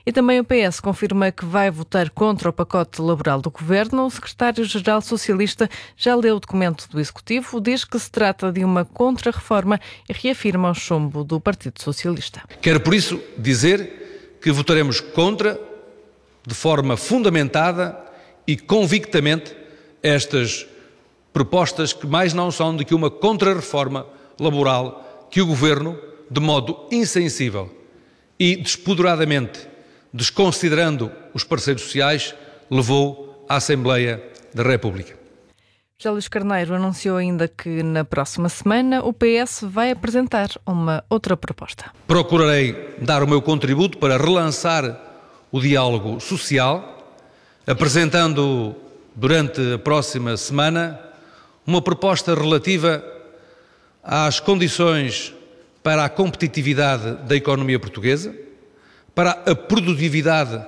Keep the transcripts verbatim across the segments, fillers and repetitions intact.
E também o P S confirma que vai votar contra o pacote laboral do Governo. O secretário-geral socialista já leu o documento do Executivo, diz que se trata de uma contra-reforma e reafirma o chumbo do Partido Socialista. Quero, por isso, dizer que votaremos contra, de forma fundamentada e convictamente, estas propostas que mais não são do que uma contra-reforma laboral que o Governo, de modo insensível e despoderadamente, desconsiderando os parceiros sociais, levou à Assembleia da República. José Luís Carneiro anunciou ainda que na próxima semana o P S vai apresentar uma outra proposta. Procurarei dar o meu contributo para relançar o diálogo social, apresentando durante a próxima semana uma proposta relativa às condições para a competitividade da economia portuguesa, para a produtividade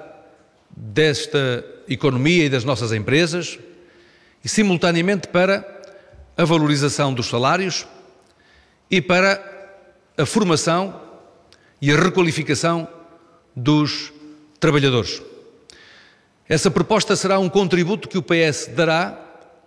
desta economia e das nossas empresas e, simultaneamente, para a valorização dos salários e para a formação e a requalificação dos trabalhadores. Essa proposta será um contributo que o P S dará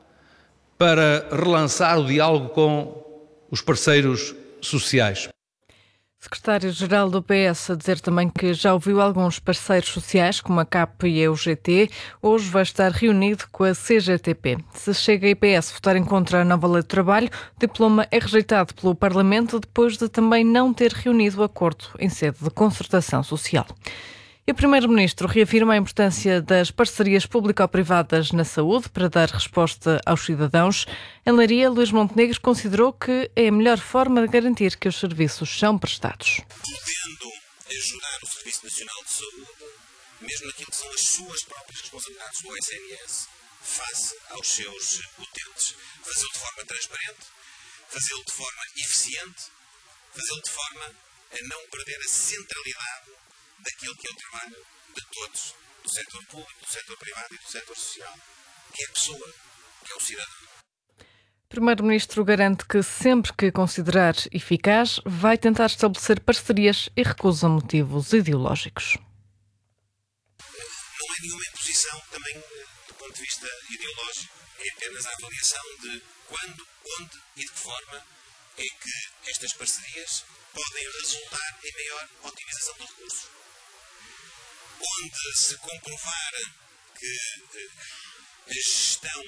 para relançar o diálogo com os parceiros sociais. Secretário-geral do P S a dizer também que já ouviu alguns parceiros sociais, como a C A P e a U G T. Hoje vai estar reunido com a C G T P. Se chega a P S votar em contra a nova lei de trabalho, o diploma é rejeitado pelo Parlamento depois de também não ter reunido o acordo em sede de concertação social. E o Primeiro-Ministro reafirma a importância das parcerias público-privadas na saúde para dar resposta aos cidadãos. Em Leiria, Luís Montenegro considerou que é a melhor forma de garantir que os serviços são prestados. Podendo ajudar o Serviço Nacional de Saúde, mesmo naquilo que são as suas próprias responsabilidades do S N S, face aos seus utentes. Fazê-lo de forma transparente, fazê-lo de forma eficiente, fazê-lo de forma a não perder a centralidade daquilo que é o trabalho de todos, do setor público, do setor privado e do setor social, que é a pessoa, que é o cidadão. O Primeiro-Ministro garante que sempre que considerar eficaz, vai tentar estabelecer parcerias e recusa motivos ideológicos. Não é nenhuma imposição também do ponto de vista ideológico, é apenas a avaliação de quando, onde e de que forma é que estas parcerias podem resultar em maior otimização do recurso. Onde se comprovar que a gestão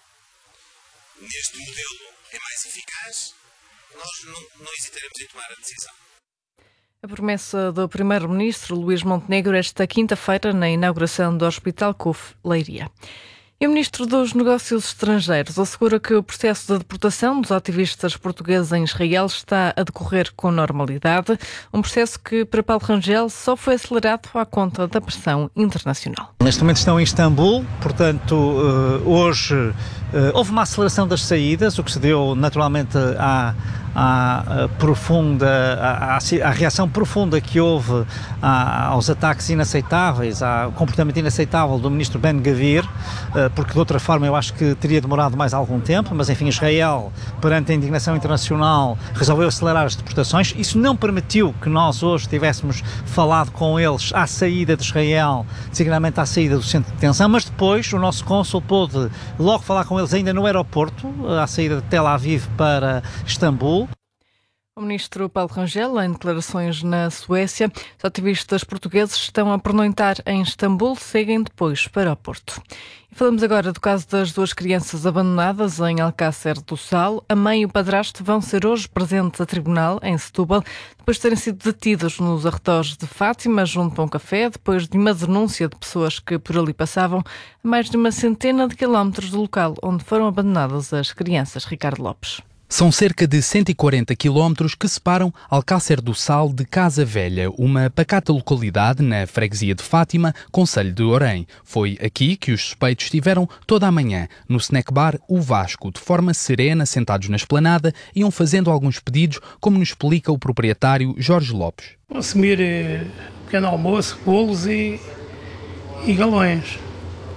neste modelo é mais eficaz, nós não, não hesitaremos em tomar a decisão. A promessa do Primeiro-Ministro Luís Montenegro esta quinta-feira na inauguração do Hospital C U F Leiria. E o Ministro dos Negócios Estrangeiros assegura que o processo de deportação dos ativistas portugueses em Israel está a decorrer com normalidade, um processo que, para Paulo Rangel, só foi acelerado à conta da pressão internacional. Neste momento estão em Istambul, portanto, hoje houve uma aceleração das saídas, o que se deu naturalmente à, à profunda, à, à reação profunda que houve à, aos ataques inaceitáveis, ao comportamento inaceitável do Ministro Ben-Gvir, porque de outra forma eu acho que teria demorado mais algum tempo, mas enfim, Israel, perante a indignação internacional, resolveu acelerar as deportações. Isso não permitiu que nós hoje tivéssemos falado com eles à saída de Israel, designadamente à saída do centro de detenção, mas depois o nosso cônsul pôde logo falar com eles ainda no aeroporto, à saída de Tel Aviv para Istambul. O ministro Paulo Rangel, em declarações na Suécia, os ativistas portugueses estão a pernoitar em Istambul, seguem depois para o Porto. E falamos agora do caso das duas crianças abandonadas em Alcácer do Sal. A mãe e o padrasto vão ser hoje presentes a tribunal em Setúbal, depois de terem sido detidos nos arredores de Fátima, junto a um café, depois de uma denúncia de pessoas que por ali passavam a mais de uma centena de quilómetros do local onde foram abandonadas as crianças. Ricardo Lopes. São cerca de cento e quarenta quilómetros que separam Alcácer do Sal de Casa Velha, uma pacata localidade na freguesia de Fátima, concelho de Orém. Foi aqui que os suspeitos estiveram toda a manhã, no snack bar O Vasco, de forma serena, sentados na esplanada, iam fazendo alguns pedidos, como nos explica o proprietário Jorge Lopes. Consumir pequeno almoço, bolos e, e galões.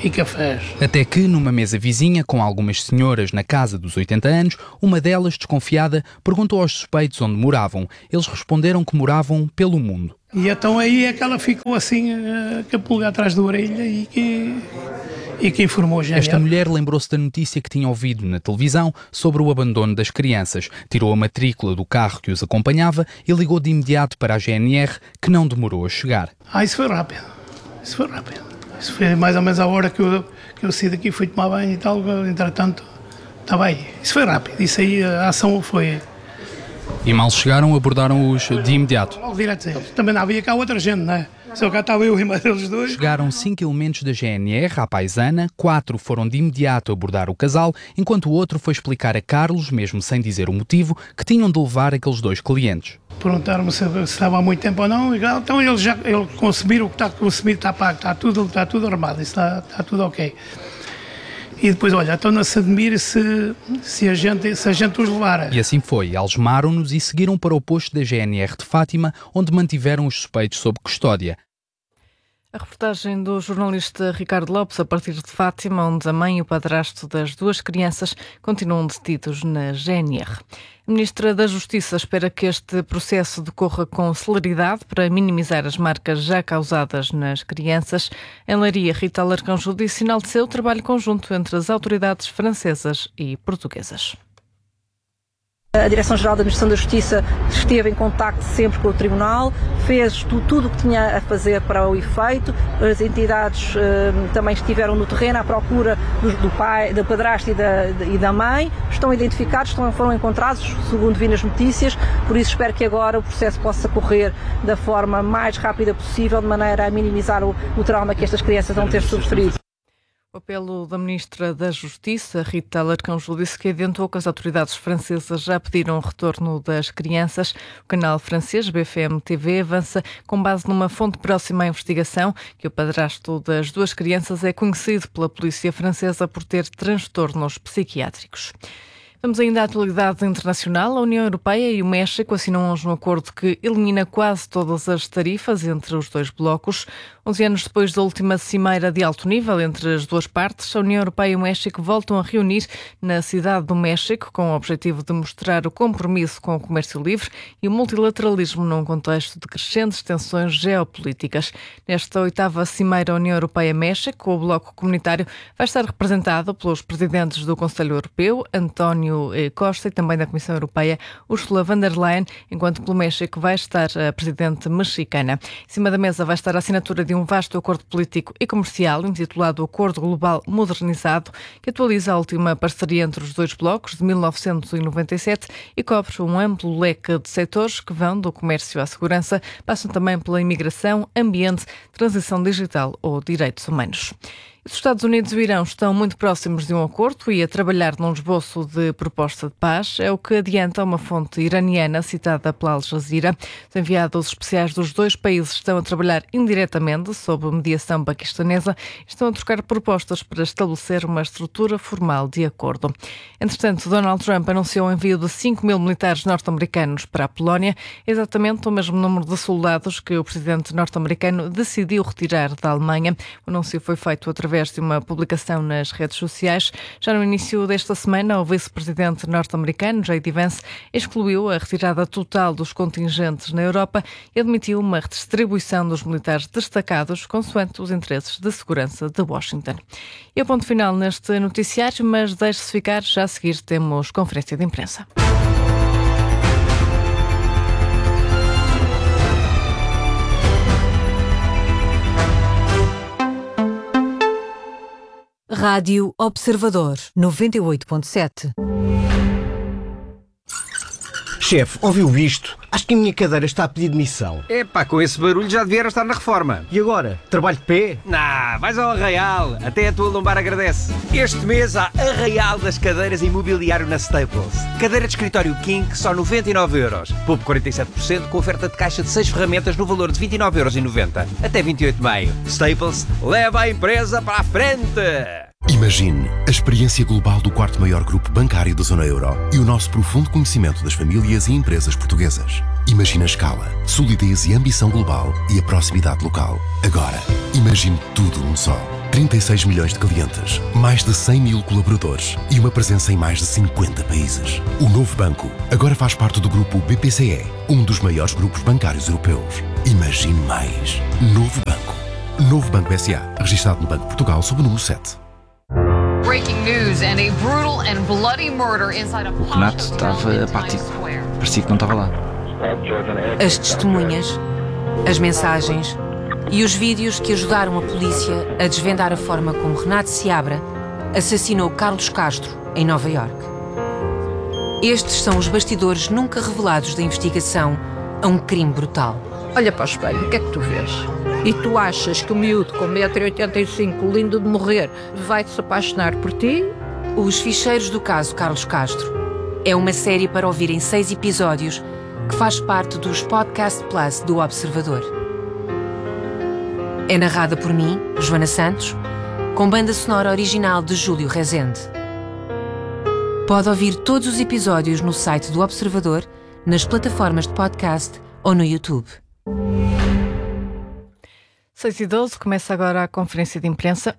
e cafés. Até que, numa mesa vizinha, com algumas senhoras na casa dos oitenta anos, uma delas, desconfiada, perguntou aos suspeitos onde moravam. Eles responderam que moravam pelo mundo. E então aí é que ela ficou assim, com a pulga atrás da orelha e que, e que informou a G N R. Esta mulher lembrou-se da notícia que tinha ouvido na televisão sobre o abandono das crianças. Tirou a matrícula do carro que os acompanhava e ligou de imediato para a G N R, que não demorou a chegar. Ah, isso foi rápido. Isso foi rápido. Isso foi mais ou menos a hora que eu, que eu saí daqui, fui tomar banho e tal, entretanto, estava aí. Isso foi rápido. Isso aí, a ação foi... E mal chegaram, abordaram-os de imediato. Logo direto a eles. Também não havia cá outra gente, não é? Só cá estava eu e mais eles dois. Chegaram cinco elementos da G N R à paisana, quatro foram de imediato abordar o casal, enquanto o outro foi explicar a Carlos, mesmo sem dizer o motivo, que tinham de levar aqueles dois clientes. Perguntaram-me se, se estava há muito tempo ou não, e então eles já eles consumiram o que está consumido, está pago, está tudo, está tudo armado, está, está tudo ok. E depois, olha, então não se admire se, se, a gente, se a gente os levar. E assim foi, algemaram-nos e seguiram para o posto da G N R de Fátima, onde mantiveram os suspeitos sob custódia. A reportagem do jornalista Ricardo Lopes, a partir de Fátima, onde a mãe e o padrasto das duas crianças continuam detidos na G N R. A Ministra da Justiça espera que este processo decorra com celeridade para minimizar as marcas já causadas nas crianças. Em Leiria, Rita Alarcão disse enalteceu o trabalho conjunto entre as autoridades francesas e portuguesas. A Direção-Geral da Administração da Justiça esteve em contacto sempre com o Tribunal, fez tudo o que tinha a fazer para o efeito. As entidades eh, também estiveram no terreno à procura do, do pai, do padrasto e da, e da mãe. Estão identificados, estão, foram encontrados, segundo vi nas notícias. Por isso espero que agora o processo possa correr da forma mais rápida possível, de maneira a minimizar o, o trauma que estas crianças vão ter sofrido. O apelo da Ministra da Justiça, Rita Alarcão, disse que adiantou que as autoridades francesas já pediram o retorno das crianças. O canal francês B F M T V avança com base numa fonte próxima à investigação que o padrasto das duas crianças é conhecido pela polícia francesa por ter transtornos psiquiátricos. Vamos ainda à atualidade internacional. A União Europeia e o México assinam hoje um acordo que elimina quase todas as tarifas entre os dois blocos. onze anos depois da última cimeira de alto nível entre as duas partes, a União Europeia e o México voltam a reunir na cidade do México com o objetivo de mostrar o compromisso com o comércio livre e o multilateralismo num contexto de crescentes tensões geopolíticas. Nesta oitava cimeira União Europeia-México, o bloco comunitário vai estar representado pelos presidentes do Conselho Europeu, António Costa, e também da Comissão Europeia, Ursula von der Leyen, enquanto pelo México vai estar a presidente mexicana. Em cima da mesa vai estar a assinatura de um vasto acordo político e comercial intitulado Acordo Global Modernizado, que atualiza a última parceria entre os dois blocos de mil novecentos e noventa e sete e cobre um amplo leque de setores que vão do comércio à segurança, passam também pela imigração, ambiente, transição digital ou direitos humanos. Os Estados Unidos e o Irão estão muito próximos de um acordo e a trabalhar num esboço de proposta de paz, é o que adianta uma fonte iraniana citada pela Al Jazeera. Os enviados especiais dos dois países estão a trabalhar indiretamente sob mediação paquistanesa e estão a trocar propostas para estabelecer uma estrutura formal de acordo. Entretanto, Donald Trump anunciou o envio de cinco mil militares norte-americanos para a Polónia, exatamente o mesmo número de soldados que o presidente norte-americano decidiu retirar da Alemanha. O anúncio foi feito através de uma publicação nas redes sociais. Já no início desta semana, o vice-presidente norte-americano, J D Vance, excluiu a retirada total dos contingentes na Europa e admitiu uma redistribuição dos militares destacados consoante os interesses de segurança de Washington. E o ponto final neste noticiário, mas deixe-se ficar, já a seguir temos conferência de imprensa. Rádio Observador, noventa e oito ponto sete. Chefe, ouviu isto? Acho que a minha cadeira está a pedir demissão. Epá, com esse barulho já devia estar na reforma. E agora? Trabalho de pé? Nah, vais ao Arraial. Até a tua lombar agradece. Este mês há Arraial das cadeiras e imobiliário na Staples. Cadeira de escritório King, só noventa e nove euros. Poupe quarenta e sete por cento com oferta de caixa de seis ferramentas no valor de vinte e nove euros e noventa. Até vinte e oito de maio. Staples, leva a empresa para a frente! Imagine a experiência global do quarto maior grupo bancário da zona euro e o nosso profundo conhecimento das famílias e empresas portuguesas. Imagine a escala, solidez e ambição global e a proximidade local. Agora, imagine tudo num só. trinta e seis milhões de clientes, mais de cem mil colaboradores e uma presença em mais de cinquenta países. O novo banco agora faz parte do grupo B P C E, um dos maiores grupos bancários europeus. Imagine mais. Novo banco. Novo Banco S A, registado no Banco de Portugal sob o número sete. Breaking news and a brutal and bloody murder inside a O Renato estava apático. Parecia que não estava lá. As testemunhas, as mensagens e os vídeos que ajudaram a polícia a desvendar a forma como Renato Seabra assassinou Carlos Castro em Nova Iorque. Estes são os bastidores nunca revelados da investigação a um crime brutal. Olha para o espelho, o que é que tu vês? E tu achas que o miúdo com um metro e oitenta e cinco, lindo de morrer, vai-se apaixonar por ti? Os Ficheiros do Caso Carlos Castro é uma série para ouvir em seis episódios que faz parte dos Podcast Plus do Observador. É narrada por mim, Joana Santos, com banda sonora original de Júlio Rezende. Pode ouvir todos os episódios no site do Observador, nas plataformas de podcast ou no YouTube. seis e doze, começa agora a conferência de imprensa.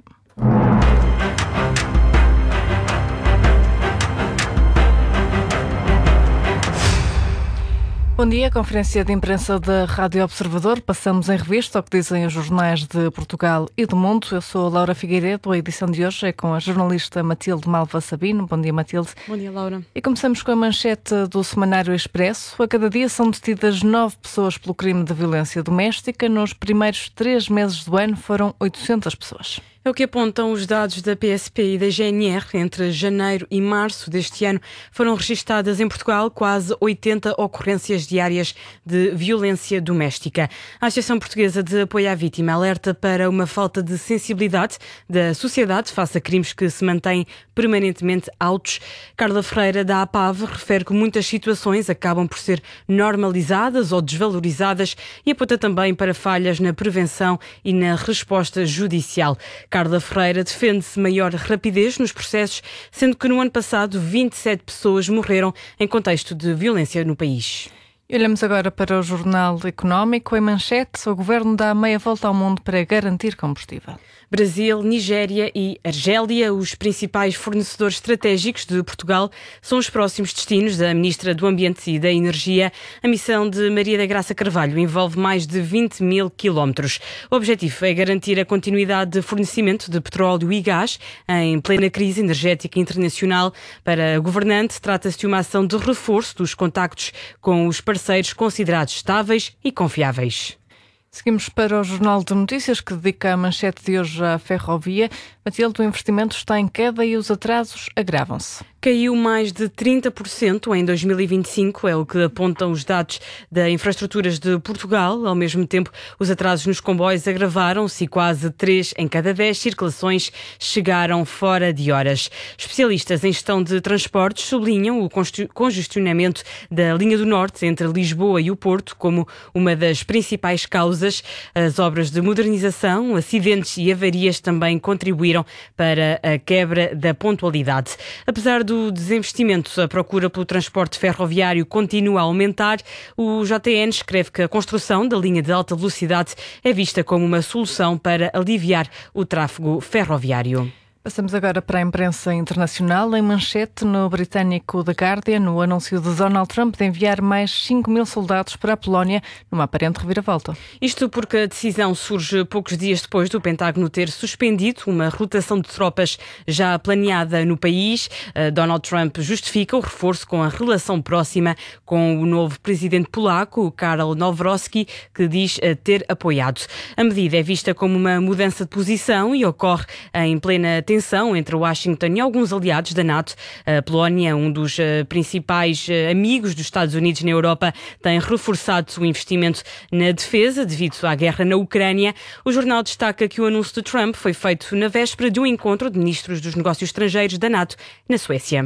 Bom dia, conferência de imprensa da Rádio Observador. Passamos em revista ao que dizem os jornais de Portugal e do mundo. Eu sou a Laura Figueiredo. A edição de hoje é com a jornalista Matilde Malva Sabino. Bom dia, Matilde. Bom dia, Laura. E começamos com a manchete do Semanário Expresso. A cada dia são detidas nove pessoas pelo crime de violência doméstica. Nos primeiros três meses do ano foram oitocentas pessoas. É o que apontam os dados da P S P e da G N R. Entre janeiro e março deste ano foram registadas em Portugal quase oitenta ocorrências diárias de violência doméstica. A Associação Portuguesa de Apoio à Vítima alerta para uma falta de sensibilidade da sociedade face a crimes que se mantêm permanentemente altos. Carla Ferreira, da APAV, refere que muitas situações acabam por ser normalizadas ou desvalorizadas e aponta também para falhas na prevenção e na resposta judicial. Carla Ferreira defende-se maior rapidez nos processos, sendo que no ano passado vinte e sete pessoas morreram em contexto de violência no país. E olhamos agora para o Jornal Económico. Em manchete, o Governo dá meia volta ao mundo para garantir combustível. Brasil, Nigéria e Argélia, os principais fornecedores estratégicos de Portugal, são os próximos destinos da Ministra do Ambiente e da Energia. A missão de Maria da Graça Carvalho envolve mais de vinte mil quilómetros. O objetivo é garantir a continuidade de fornecimento de petróleo e gás em plena crise energética internacional. Para a governante, trata-se de uma ação de reforço dos contactos com os parceiros considerados estáveis e confiáveis. Seguimos para o Jornal de Notícias, que dedica a manchete de hoje à ferrovia. Matilde, o investimento está em queda e os atrasos agravam-se. Caiu mais de trinta por cento em dois mil e vinte e cinco, é o que apontam os dados da Infraestruturas de Portugal. Ao mesmo tempo, os atrasos nos comboios agravaram-se e quase três em cada dez circulações chegaram fora de horas. Especialistas em gestão de transportes sublinham o congestionamento da linha do Norte entre Lisboa e o Porto como uma das principais causas. As obras de modernização, acidentes e avarias também contribuíram para a quebra da pontualidade. Apesar do desinvestimento, a procura pelo transporte ferroviário continua a aumentar. O J T N escreve que a construção da linha de alta velocidade é vista como uma solução para aliviar o tráfego ferroviário. Passamos agora para a imprensa internacional. Em manchete, no britânico The Guardian, o anúncio de Donald Trump de enviar mais cinco mil soldados para a Polónia numa aparente reviravolta. Isto porque a decisão surge poucos dias depois do Pentágono ter suspendido uma rotação de tropas já planeada no país. Donald Trump justifica o reforço com a relação próxima com o novo presidente polaco, Karol Nawrocki, que diz ter apoiado. A medida é vista como uma mudança de posição e ocorre em plena tensão entre Washington e alguns aliados da NATO. A Polónia, um dos principais amigos dos Estados Unidos na Europa, tem reforçado o investimento na defesa devido à guerra na Ucrânia. O jornal destaca que o anúncio de Trump foi feito na véspera de um encontro de ministros dos negócios estrangeiros da NATO na Suécia.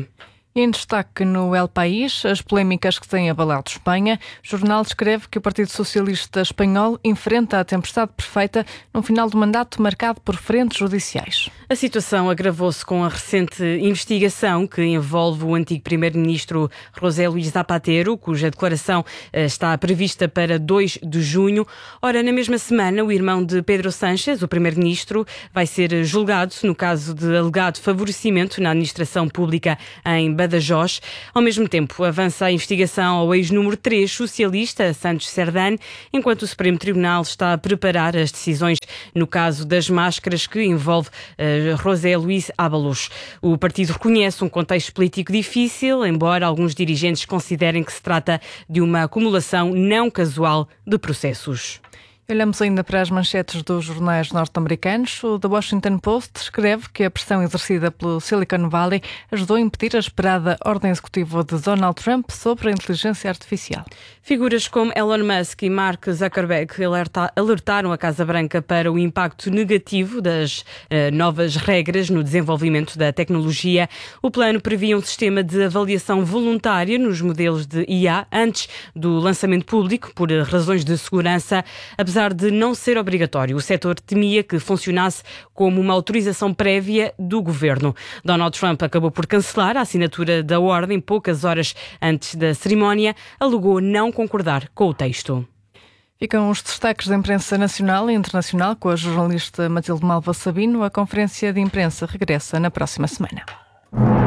E em destaque no El País, as polémicas que têm abalado Espanha. O jornal escreve que o Partido Socialista Espanhol enfrenta a tempestade perfeita num final de mandato marcado por frentes judiciais. A situação agravou-se com a recente investigação que envolve o antigo primeiro-ministro José Luís Zapatero, cuja declaração está prevista para dois de junho. Ora, na mesma semana, o irmão de Pedro Sánchez, o primeiro-ministro, vai ser julgado no caso de alegado favorecimento na administração pública em Badajoz. Ao mesmo tempo, avança a investigação ao ex-número três socialista, Santos Cerdán, enquanto o Supremo Tribunal está a preparar as decisões no caso das máscaras que envolve uh, José Luís Ábalos. O partido reconhece um contexto político difícil, embora alguns dirigentes considerem que se trata de uma acumulação não casual de processos. Olhamos ainda para as manchetes dos jornais norte-americanos. O The Washington Post escreve que a pressão exercida pelo Silicon Valley ajudou a impedir a esperada ordem executiva de Donald Trump sobre a inteligência artificial. Figuras como Elon Musk e Mark Zuckerberg alerta, alertaram a Casa Branca para o impacto negativo das uh, novas regras no desenvolvimento da tecnologia. O plano previa um sistema de avaliação voluntária nos modelos de I A antes do lançamento público, por razões de segurança. Apesar de não ser obrigatório, o setor temia que funcionasse como uma autorização prévia do governo. Donald Trump acabou por cancelar a assinatura da ordem poucas horas antes da cerimónia, alegou não concordar com o texto. Ficam os destaques da imprensa nacional e internacional com a jornalista Matilde Malva Sabino. A conferência de imprensa regressa na próxima semana.